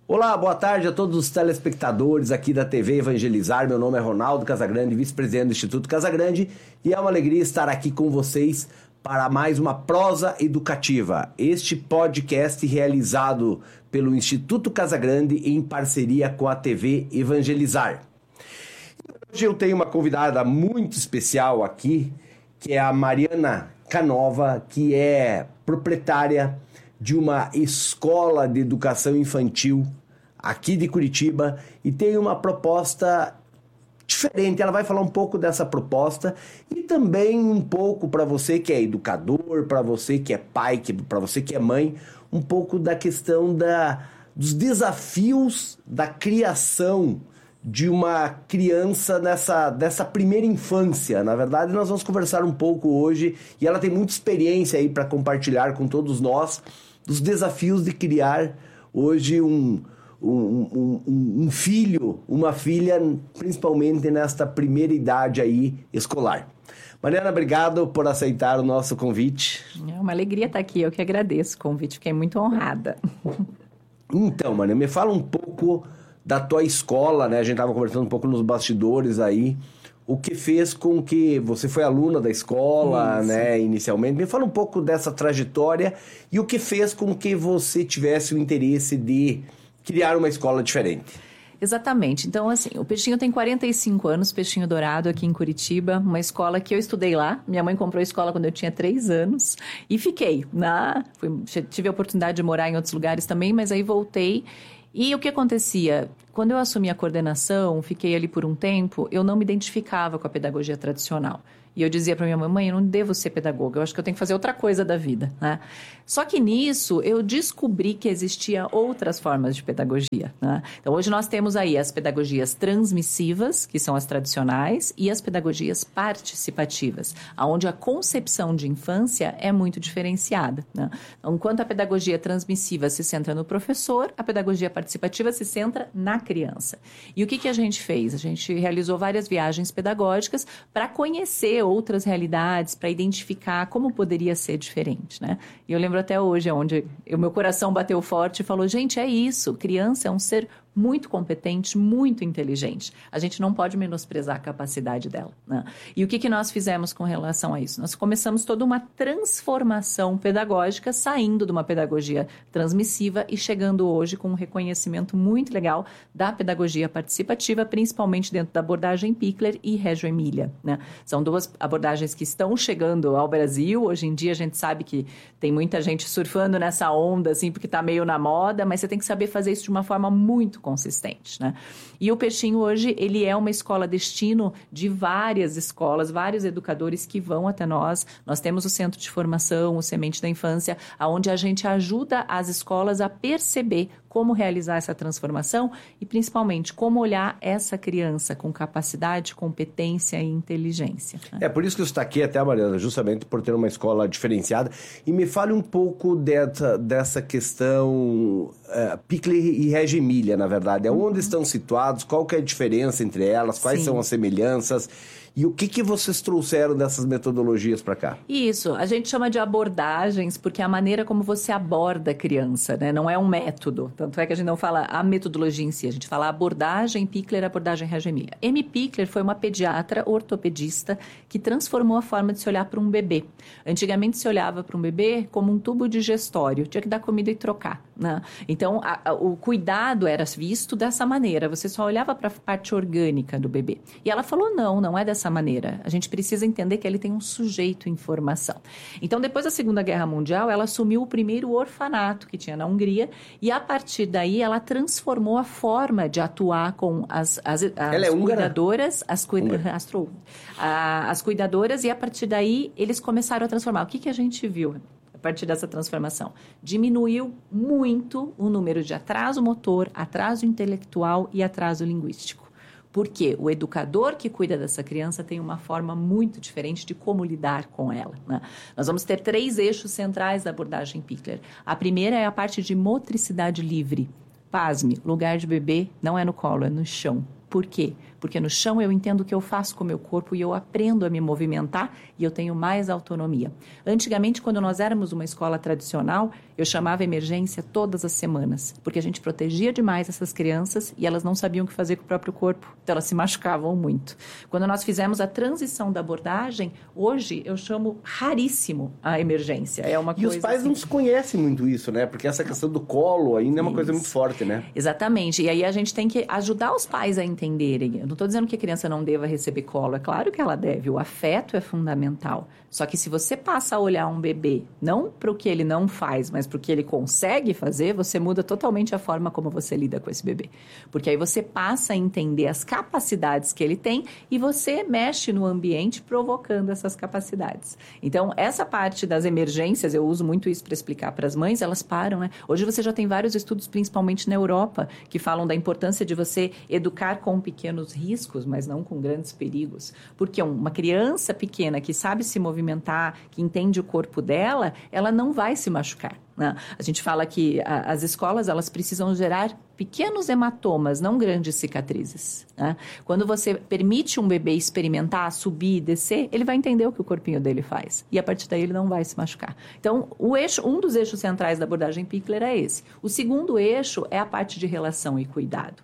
Olá, boa tarde a todos os telespectadores aqui da TV Evangelizar. Meu nome é Ronaldo Casagrande, vice-presidente do Instituto Casagrande, e é uma alegria estar aqui com vocês para mais uma prosa educativa. Este podcast realizado pelo Instituto Casagrande em parceria com a TV Evangelizar. Hoje eu tenho uma convidada muito especial aqui, que é a Mariana Canova, que é proprietária de uma escola de educação infantil aqui de Curitiba e tem uma proposta diferente. Ela vai falar um pouco dessa proposta e também um pouco para você que é educador, para você que é pai, para você que é mãe, um pouco da questão dos desafios da criação de uma criança dessa primeira infância. Na verdade, nós vamos conversar um pouco hoje e ela tem muita experiência aí para compartilhar com todos nós dos desafios de criar hoje um filho, uma filha, principalmente nesta primeira idade aí escolar. Mariana, obrigado por aceitar o nosso convite. É uma alegria estar aqui, eu que agradeço o convite, fiquei muito honrada. Então, Mariana, me fala um pouco da tua escola, né? A gente estava conversando um pouco nos bastidores aí, o que fez com que você foi aluna da escola, né, inicialmente. Me fala um pouco dessa trajetória e o que fez com que você tivesse o interesse de criar uma escola diferente. Exatamente. Então, assim, o Peixinho tem 45 anos, Peixinho Dourado, aqui em Curitiba, uma escola que eu estudei lá. Minha mãe comprou a escola quando eu tinha 3 anos e fiquei. Tive a oportunidade de morar em outros lugares também, mas aí voltei. E o que acontecia? Quando eu assumi a coordenação, fiquei ali por um tempo, eu não me identificava com a pedagogia tradicional. E eu dizia para minha mãe, eu não devo ser pedagoga, eu acho que eu tenho que fazer outra coisa da vida, né? Só que nisso eu descobri que existia outras formas de pedagogia, né? Então hoje nós temos aí as pedagogias transmissivas, que são as tradicionais, e as pedagogias participativas, onde a concepção de infância é muito diferenciada, né? Então, enquanto a pedagogia transmissiva se centra no professor, a pedagogia participativa se centra na criança. E o que a gente fez? A gente realizou várias viagens pedagógicas para conhecer outras realidades, para identificar como poderia ser diferente, né? E eu lembro até hoje, onde o meu coração bateu forte e falou, gente, é isso, criança é um ser muito competente, muito inteligente. A gente não pode menosprezar a capacidade dela, né? E o que nós fizemos com relação a isso? Nós começamos toda uma transformação pedagógica, saindo de uma pedagogia transmissiva e chegando hoje com um reconhecimento muito legal da pedagogia participativa, principalmente dentro da abordagem Pichler e Reggio Emilia, né? São duas abordagens que estão chegando ao Brasil. Hoje em dia a gente sabe que tem muita gente surfando nessa onda, assim, porque está meio na moda, mas você tem que saber fazer isso de uma forma muito consistente, né? E o Peixinho hoje, ele é uma escola destino de várias escolas, vários educadores que vão até nós. Nós temos o Centro de Formação, o Semente da Infância, onde a gente ajuda as escolas a perceber como realizar essa transformação e, principalmente, como olhar essa criança com capacidade, competência e inteligência, né? É por isso que eu estou aqui até, Mariana, justamente por ter uma escola diferenciada. E me fale um pouco dessa questão Pichler e Reggio Emilia, na verdade. Onde estão situados? Qual que é a diferença entre elas? Quais são as semelhanças? E o que vocês trouxeram dessas metodologias para cá? Isso, a gente chama de abordagens porque é a maneira como você aborda a criança, né? Não é um método. Tanto é que a gente não fala a metodologia em si, a gente fala abordagem Pichler, abordagem Reggio Emilia. Amy Pichler foi uma pediatra ortopedista que transformou a forma de se olhar para um bebê. Antigamente se olhava para um bebê como um tubo digestório, tinha que dar comida e trocar, né? Então, o cuidado era visto dessa maneira, você só olhava para a parte orgânica do bebê. E ela falou, não é dessa maneira. A gente precisa entender que ele tem um sujeito em formação. Então, depois da Segunda Guerra Mundial, ela assumiu o primeiro orfanato que tinha na Hungria e, a partir daí, ela transformou a forma de atuar com as cuidadoras, as cuidadoras, e, a partir daí, eles começaram a transformar. O que a gente viu a partir dessa transformação? Diminuiu muito o número de atraso motor, atraso intelectual e atraso linguístico. Porque o educador que cuida dessa criança tem uma forma muito diferente de como lidar com ela, né? Nós vamos ter 3 eixos centrais da abordagem Pichler. A primeira é a parte de motricidade livre. Pasme, lugar de bebê não é no colo, é no chão. Por quê? Porque no chão eu entendo o que eu faço com o meu corpo e eu aprendo a me movimentar e eu tenho mais autonomia. Antigamente, quando nós éramos uma escola tradicional, eu chamava emergência todas as semanas, porque a gente protegia demais essas crianças e elas não sabiam o que fazer com o próprio corpo, então elas se machucavam muito. Quando nós fizemos a transição da abordagem, hoje eu chamo raríssimo a emergência. É uma coisa os pais assim... não se conhecem muito isso, né? Porque essa questão do colo ainda é uma coisa muito forte, né? Exatamente. E aí a gente tem que ajudar os pais a entenderem. Eu não estou dizendo que a criança não deva receber colo. É claro que ela deve. O afeto é fundamental. Só que se você passa a olhar um bebê, não para o que ele não faz, mas para o que ele consegue fazer, você muda totalmente a forma como você lida com esse bebê. Porque aí você passa a entender as capacidades que ele tem e você mexe no ambiente provocando essas capacidades. Então, essa parte das emergências, eu uso muito isso para explicar para as mães, elas param, né? Hoje você já tem vários estudos, principalmente na Europa, que falam da importância de você educar com pequenos riscos, mas não com grandes perigos. Porque uma criança pequena que sabe se movimentar, que entende o corpo dela, ela não vai se machucar, né? A gente fala que as escolas, elas precisam gerar pequenos hematomas, não grandes cicatrizes, né? Quando você permite um bebê experimentar, subir e descer, ele vai entender o que o corpinho dele faz. E a partir daí ele não vai se machucar. Então, um dos eixos centrais da abordagem Pickler é esse. O segundo eixo é a parte de relação e cuidado.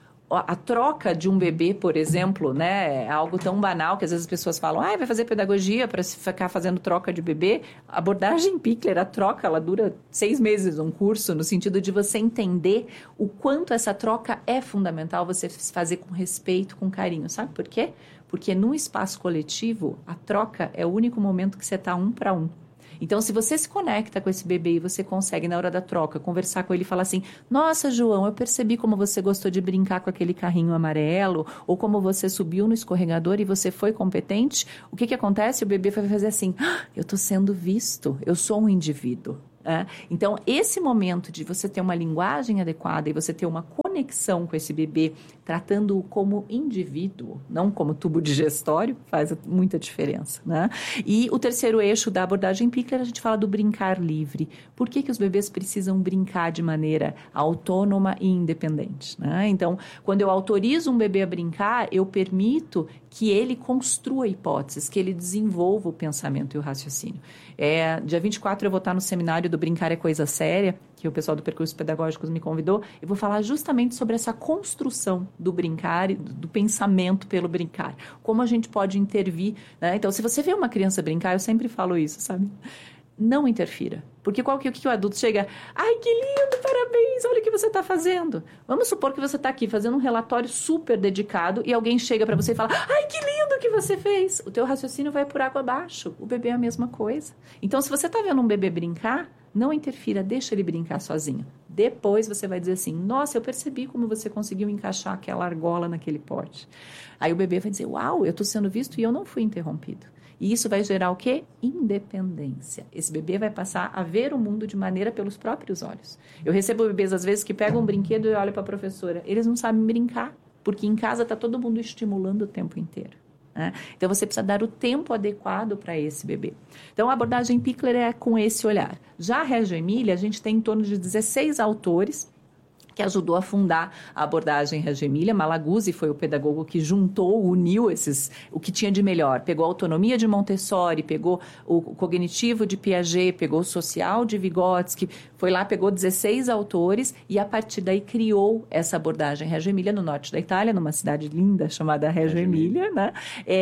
A troca de um bebê, por exemplo, né, é algo tão banal que às vezes as pessoas falam, vai fazer pedagogia para ficar fazendo troca de bebê. A abordagem Pickler, a troca, ela dura 6 meses, um curso, no sentido de você entender o quanto essa troca é fundamental você fazer com respeito, com carinho. Sabe por quê? Porque num espaço coletivo, a troca é o único momento que você está 1 para 1. Então, se você se conecta com esse bebê e você consegue, na hora da troca, conversar com ele e falar assim, nossa, João, eu percebi como você gostou de brincar com aquele carrinho amarelo, ou como você subiu no escorregador e você foi competente, o que acontece? O bebê vai fazer assim, eu estou sendo visto, eu sou um indivíduo. Então, esse momento de você ter uma linguagem adequada e você ter uma conexão com esse bebê, tratando-o como indivíduo, não como tubo digestório, faz muita diferença, né? E o terceiro eixo da abordagem Pickler, a gente fala do brincar livre. Por que os bebês precisam brincar de maneira autônoma e independente, né? Então, quando eu autorizo um bebê a brincar, eu permito que ele construa hipóteses, que ele desenvolva o pensamento e o raciocínio. Dia 24 eu vou estar no seminário do Brincar é Coisa Séria, que o pessoal do Percursos Pedagógicos me convidou. Eu vou falar justamente sobre essa construção do brincar e do pensamento pelo brincar. Como a gente pode intervir, né? Então, se você vê uma criança brincar, eu sempre falo isso, sabe? Não interfira. Porque o que o adulto chega... Ai, que lindo, parabéns, olha o que você está fazendo. Vamos supor que você está aqui fazendo um relatório super dedicado e alguém chega para você e fala, ai, que lindo que você fez. O teu raciocínio vai por água abaixo. O bebê é a mesma coisa. Então, se você está vendo um bebê brincar, não interfira, deixa ele brincar sozinho. Depois você vai dizer assim, nossa, eu percebi como você conseguiu encaixar aquela argola naquele pote. Aí o bebê vai dizer, uau, eu estou sendo visto e eu não fui interrompido. E isso vai gerar o quê? Independência. Esse bebê vai passar a ver o mundo de maneira pelos próprios olhos. Eu recebo bebês, às vezes, que pegam um brinquedo e olham para a professora. Eles não sabem brincar, porque em casa está todo mundo estimulando o tempo inteiro, né? Então, você precisa dar o tempo adequado para esse bebê. Então, a abordagem Pickler é com esse olhar. Já a Reggio Emilia, a gente tem em torno de 16 autores que ajudou a fundar a abordagem Reggio Emilia. Malaguzzi foi o pedagogo que uniu o que tinha de melhor. Pegou a autonomia de Montessori, pegou o cognitivo de Piaget, pegou o social de Vygotsky, foi lá, pegou 16 autores e a partir daí criou essa abordagem Reggio Emilia no norte da Itália, numa cidade linda chamada Reggio Emilia, né?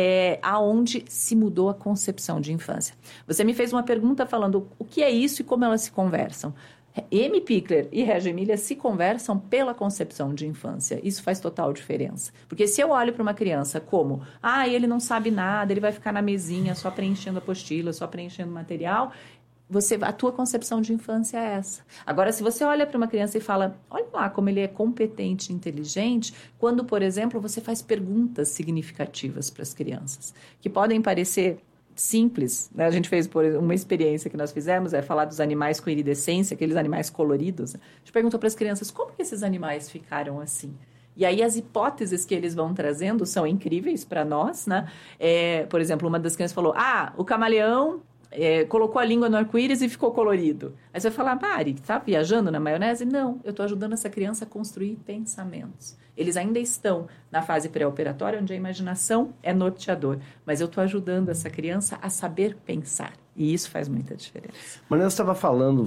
Aonde se mudou a concepção de infância. Você me fez uma pergunta falando o que é isso e como elas se conversam. M. Pickler e Reggio Emilia se conversam pela concepção de infância. Isso faz total diferença. Porque se eu olho para uma criança como, ele não sabe nada, ele vai ficar na mesinha só preenchendo apostila, só preenchendo material, a tua concepção de infância é essa. Agora, se você olha para uma criança e fala, olha lá como ele é competente e inteligente, quando, por exemplo, você faz perguntas significativas para as crianças, que podem parecer simples, né? A gente fez uma experiência que nós fizemos, falar dos animais com iridescência, aqueles animais coloridos, né? A gente perguntou para as crianças, como que esses animais ficaram assim? E aí as hipóteses que eles vão trazendo são incríveis para nós, né? Por exemplo, uma das crianças falou, o camaleão colocou a língua no arco-íris e ficou colorido. Aí você vai falar, Mari, tá viajando na maionese? Não, eu estou ajudando essa criança a construir pensamentos. Eles ainda estão na fase pré-operatória, onde a imaginação é norteador. Mas eu estou ajudando essa criança a saber pensar. E isso faz muita diferença. Mas eu estava falando,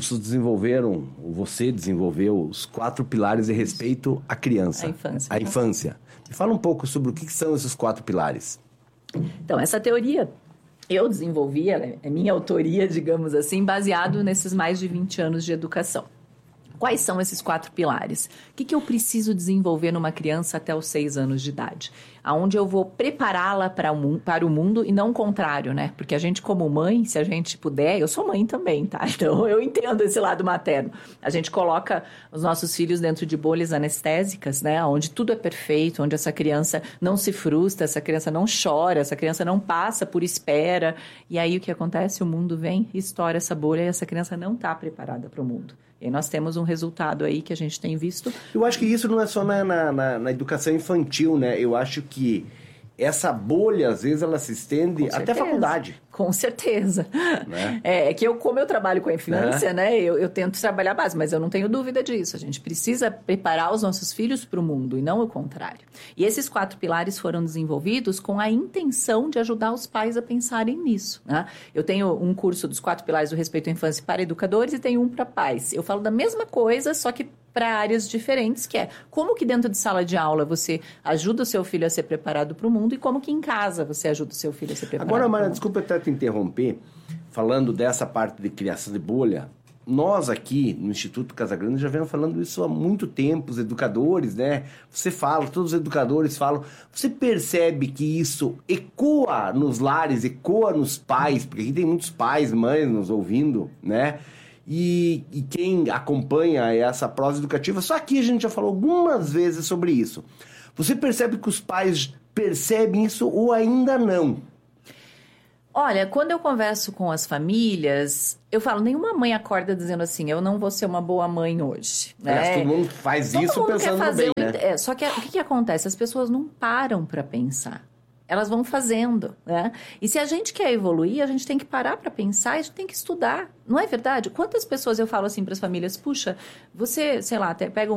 você desenvolveu os 4 pilares de respeito à criança. A infância. Me fala um pouco sobre o que são esses 4 pilares. Então, essa teoria eu desenvolvi, ela é minha autoria, digamos assim, baseado nesses mais de 20 anos de educação. Quais são esses 4 pilares? O que eu preciso desenvolver numa criança até os 6 anos de idade? Aonde eu vou prepará-la para o mundo e não o contrário, né? Porque a gente como mãe, se a gente puder, eu sou mãe também, tá? Então eu entendo esse lado materno. A gente coloca os nossos filhos dentro de bolhas anestésicas, né? Onde tudo é perfeito, onde essa criança não se frustra, essa criança não chora, essa criança não passa por espera. E aí o que acontece? O mundo vem e estoura essa bolha e essa criança não está preparada para o mundo. E nós temos um resultado aí que a gente tem visto. Eu acho que isso não é só na educação infantil, né? Eu acho que essa bolha, às vezes, ela se estende até a faculdade. Com certeza. Né? Como eu trabalho com a infância, né? Eu tento trabalhar a base, mas eu não tenho dúvida disso. A gente precisa preparar os nossos filhos para o mundo e não o contrário. E esses 4 pilares foram desenvolvidos com a intenção de ajudar os pais a pensarem nisso. Né? Eu tenho um curso dos 4 pilares do respeito à infância para educadores e tenho um para pais. Eu falo da mesma coisa, só que para áreas diferentes, que é como que dentro de sala de aula você ajuda o seu filho a ser preparado para o mundo e como que em casa você ajuda o seu filho a ser preparado. Agora, Mara, desculpa até te interromper, falando dessa parte de criação de bolha, nós aqui no Instituto Casagrande já vemos falando isso há muito tempo, os educadores, né? Você fala, todos os educadores falam, você percebe que isso ecoa nos lares, ecoa nos pais, porque aqui tem muitos pais, mães nos ouvindo, né? E quem acompanha essa prosa educativa, só aqui a gente já falou algumas vezes sobre isso. Você percebe que os pais percebem isso ou ainda não? Olha, quando eu converso com as famílias, eu falo, nenhuma mãe acorda dizendo assim, eu não vou ser uma boa mãe hoje. Né? Todo mundo faz isso pensando no bem, né? Só que o que acontece? As pessoas não param para pensar. Elas vão fazendo, né? E se a gente quer evoluir, a gente tem que parar para pensar e a gente tem que estudar. Não é verdade? Quantas pessoas eu falo assim para as famílias, puxa, você, sei lá, até pega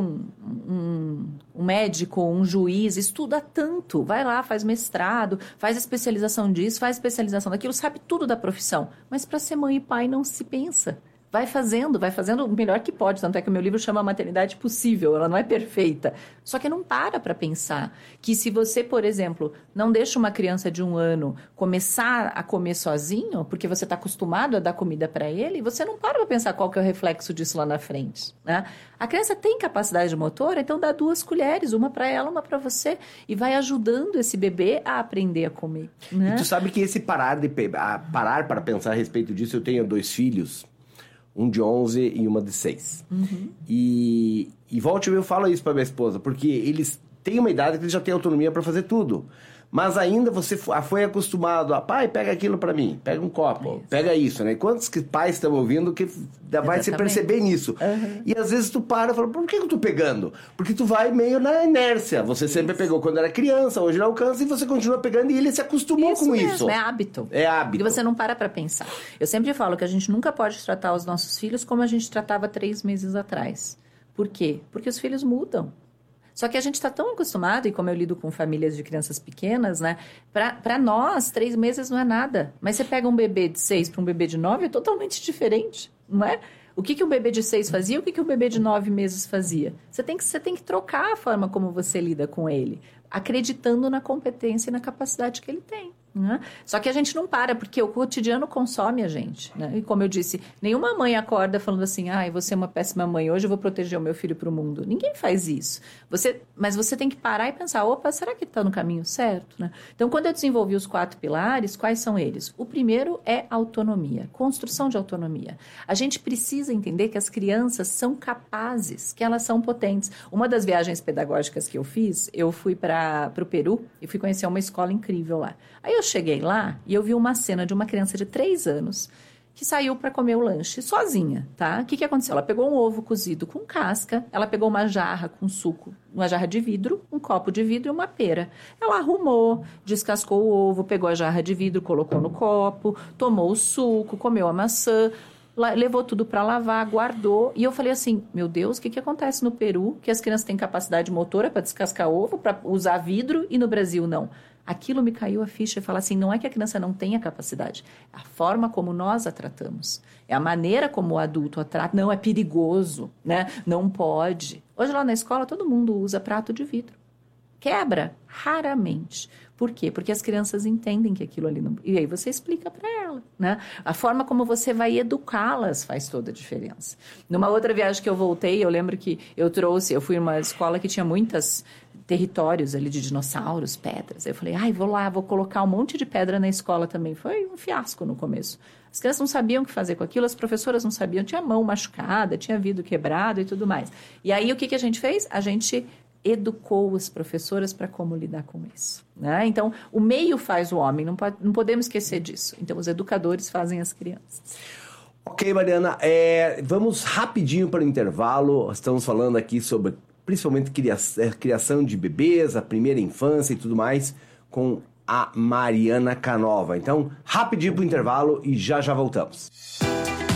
um médico, um juiz, estuda tanto, vai lá, faz mestrado, faz especialização disso, faz especialização daquilo, sabe tudo da profissão. Mas para ser mãe e pai não se pensa. Vai fazendo o melhor que pode. Tanto é que o meu livro chama Maternidade Possível, ela não é perfeita. Só que não para pensar que se você, por exemplo, não deixa uma criança de 1 ano começar a comer sozinho, porque você está acostumado a dar comida para ele, você não para pensar qual que é o reflexo disso lá na frente. Né? A criança tem capacidade motora, então dá 2 colheres, uma para ela, uma para você, e vai ajudando esse bebê a aprender a comer. Né? E tu sabe que esse parar para pensar a respeito disso, eu tenho 2 filhos, um de 11 e uma de 6. Uhum. E volta e eu falo isso para minha esposa, porque eles têm uma idade que eles já têm autonomia para fazer tudo. Mas ainda você foi acostumado a, pai, pega aquilo para mim, pega um copo, pega isso, né? Quantos pais estão ouvindo que vai se perceber nisso? Uhum. E às vezes tu para e fala, por que eu tô pegando? Porque tu vai meio na inércia. Você sempre pegou quando era criança, hoje não alcança, e você continua pegando e ele se acostumou com mesmo, isso. É hábito. É hábito. E você não para pensar. Eu sempre falo que a gente nunca pode tratar os nossos filhos como a gente tratava 3 meses atrás. Por quê? Porque os filhos mudam. Só que a gente está tão acostumado, e como eu lido com famílias de crianças pequenas, né? Para nós, 3 meses não é nada. Mas você pega um bebê de 6 para um bebê de 9, é totalmente diferente, não é? O que um bebê de 6 fazia e o que um bebê de 9 meses fazia? Você tem que trocar a forma como você lida com ele, acreditando na competência e na capacidade que ele tem. Né? Só que a gente não para, porque o cotidiano consome a gente. Né? E como eu disse, nenhuma mãe acorda falando assim, eu vou ser uma péssima mãe, hoje eu vou proteger o meu filho para o mundo. Ninguém faz isso. Mas você tem que parar e pensar, opa, será que está no caminho certo? Né? Então, quando eu desenvolvi os 4 pilares, quais são eles? O primeiro é autonomia, construção de autonomia. A gente precisa entender que as crianças são capazes, que elas são potentes. Uma das viagens pedagógicas que eu fiz, eu fui para o Peru e fui conhecer uma escola incrível lá. Aí eu cheguei lá e eu vi uma cena de uma criança de 3 anos que saiu para comer o lanche sozinha, tá? O que aconteceu? Ela pegou um ovo cozido com casca, ela pegou uma jarra com suco, uma jarra de vidro, um copo de vidro e uma pera. Ela arrumou, descascou o ovo, pegou a jarra de vidro, colocou no copo, tomou o suco, comeu a maçã, levou tudo para lavar, guardou. E eu falei assim, meu Deus, o que acontece no Peru? Que as crianças têm capacidade motora para descascar ovo, para usar vidro, e no Brasil não. Aquilo me caiu a ficha e falar assim, não é que a criança não tenha capacidade, é a forma como nós a tratamos, é a maneira como o adulto a trata. Não, é perigoso, né? Não pode. Hoje lá na escola todo mundo usa prato de vidro. Quebra? Raramente. Por quê? Porque as crianças entendem que aquilo ali não... E aí você explica para ela, né? A forma como você vai educá-las faz toda a diferença. Numa outra viagem que eu voltei, eu lembro que eu fui numa escola que tinha muitos territórios ali de dinossauros, pedras. Aí eu falei, vou colocar um monte de pedra na escola também. Foi um fiasco no começo. As crianças não sabiam o que fazer com aquilo, as professoras não sabiam, tinha mão machucada, tinha vidro quebrado e tudo mais. E aí o que a gente fez? A gente educou as professoras para como lidar com isso, né? Então, o meio faz o homem, não podemos esquecer disso. Então, os educadores fazem as crianças. Ok, Mariana, vamos rapidinho para o intervalo. Estamos falando aqui sobre, principalmente, criação de bebês, a primeira infância e tudo mais, com a Mariana Canova. Então, rapidinho para o intervalo e já voltamos.